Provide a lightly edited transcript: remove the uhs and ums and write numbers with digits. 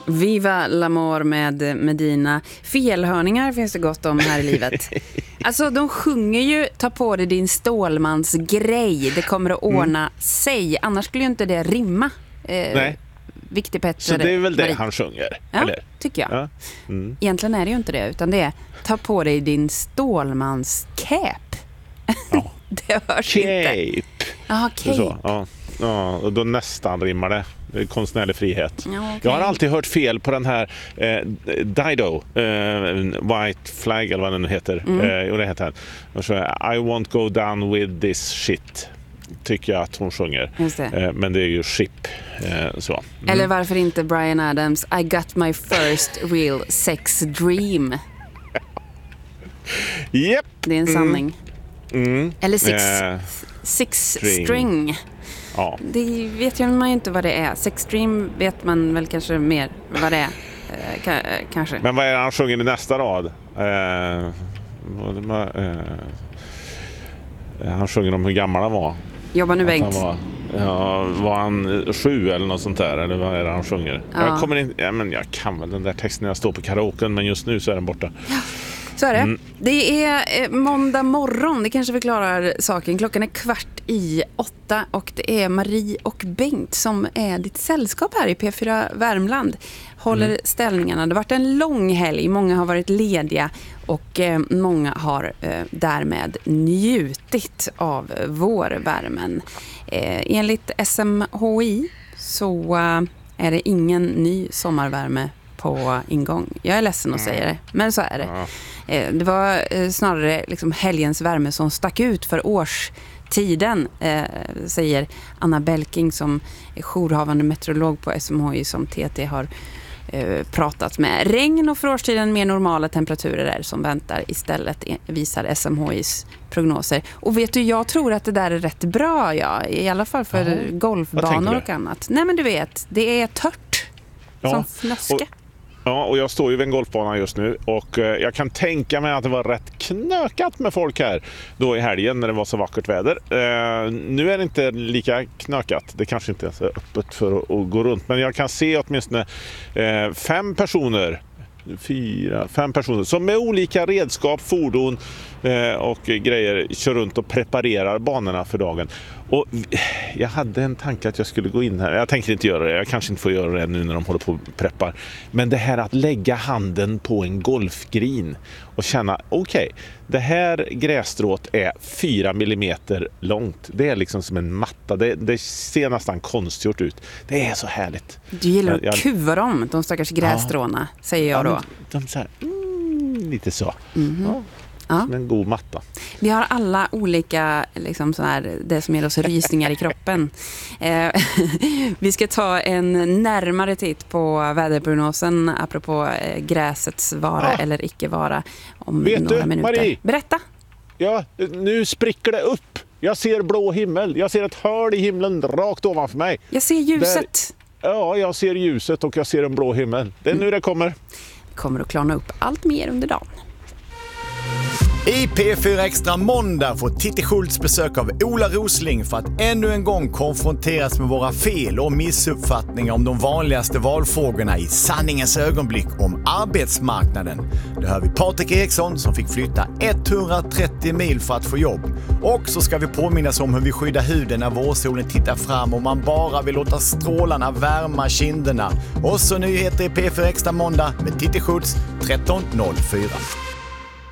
Viva l'amor med Medina. Felhörningar finns det gott om här i livet. Alltså de sjunger ju ta på dig din Stålmans grej. Det kommer att ordna sig. Annars skulle ju inte det rimma. Nej. Viktig Petter. Så det är väl det han sjunger? Ja, eller? tycker jag. Ja. Egentligen är det ju inte det, utan det är ta på dig din Stålmans cap. Ja. Det hörs inte. Jaha, cape. Så, ja, och då nästan rimmar det. Det är konstnärlig frihet. Ja, okay. Jag har alltid hört fel på den här Dido, White Flag eller vad den heter. Och det heter han. I won't go down with this shit. Tycker jag att hon sjunger. Men det är ju ship. Så. Eller varför inte Bryan Adams I got my first real sex dream. Yep. Det är en sanning. Eller six string. Ja. Det vet man ju inte vad det är. Sex dream vet man väl kanske mer vad det är. Kanske. Men vad är det han sjunger i nästa rad? Han sjunger om hur gammal han var. Jobbar nu Bengt. Var han 7 eller något sånt där? Eller vad är det han sjunger? Ja. Jag kan väl den där texten när jag står på karaoken, men just nu så är den borta. Ja. Så är det. Det är måndag morgon, det kanske förklarar saken. Klockan är 7:15 och det är Marie och Bengt som är ditt sällskap här i P4 Värmland. Håller ställningarna. Det har varit en lång helg, många har varit lediga och många har därmed njutit av vårvärmen. Enligt SMHI så är det ingen ny sommarvärme på ingång. Jag är ledsen att säga det, men så är det. Det var snarare liksom helgens värme som stack ut för årstiden, säger Anna Belking som är jourhavande meteorolog på SMHI som TT har pratat med. Regn och för årstiden mer normala temperaturer är som väntar istället, visar SMHIs prognoser. Och vet du, jag tror att det där är rätt bra, i alla fall för golfbanor och annat. Nej, men du vet, det är tört som fnöske. Ja, och jag står ju vid en golfbana just nu och jag kan tänka mig att det var rätt knökat med folk här då i helgen när det var så vackert väder. Nu är det inte lika knökat, det kanske inte är så öppet för att gå runt, men jag kan se åtminstone 5 personer som med olika redskap, fordon och grejer kör runt och preparerar banorna för dagen. Och jag hade en tanke att jag skulle gå in här. Jag tänker inte göra det. Jag kanske inte får göra det nu när de håller på och preppar. Men det här att lägga handen på en golfgrin och känna, okej, det här grässtrået är 4 millimeter långt. Det är liksom som en matta. Det ser nästan konstgjort ut. Det är så härligt. Du gillar att kuva dem, de stackars grässtråna, säger jag då. De så här, lite så. Ja. Som en god matta. Vi har alla olika liksom så här, det som ger oss rysningar i kroppen. Vi ska ta en närmare titt på väderprognosen apropå gräsets vara eller icke vara om några minuter. Marie? Berätta. Ja, nu spricker det upp. Jag ser blå himmel. Jag ser ett hörn i himlen rakt ovanför mig. Jag ser ljuset. Jag ser ljuset och jag ser en blå himmel. Det är nu det kommer. Det kommer att klarna upp allt mer under dagen. I P4 Extra måndag får Titti Schultz besök av Ola Rosling för att ännu en gång konfronteras med våra fel och missuppfattningar om de vanligaste valfrågorna i sanningens ögonblick om arbetsmarknaden. Det hör vi Patrik Eriksson som fick flytta 130 mil för att få jobb. Och så ska vi påminnas om hur vi skyddar huden när vårsolen tittar fram och man bara vill låta strålarna värma kinderna. Och så nyheter i P4 Extra måndag med Titti Schultz 13.04.